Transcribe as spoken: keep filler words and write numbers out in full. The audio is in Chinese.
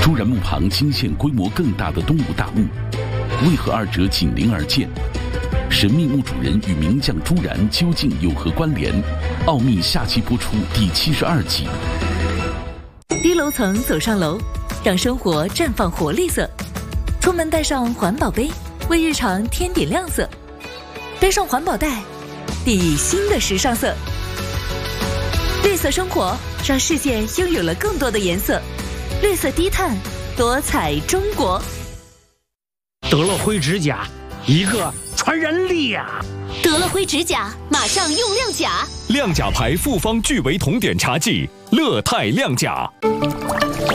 朱然墓旁惊现规模更大的东吴大墓，为何二者紧邻而建？神秘墓主人与名将朱然究竟有何关联？奥秘下期播出第七十二集。 低楼层走上楼，让生活绽放活力色。出门带上环保杯，为日常添点亮色。背上环保袋，砥砺新的时尚色。绿色生活，让世界拥有了更多的颜色。绿色低碳，多彩中国。 得了灰指甲，一个传染力呀！ 得了灰指甲，马上用亮甲。 亮甲牌复方聚维酮碘茶剂，乐泰亮甲。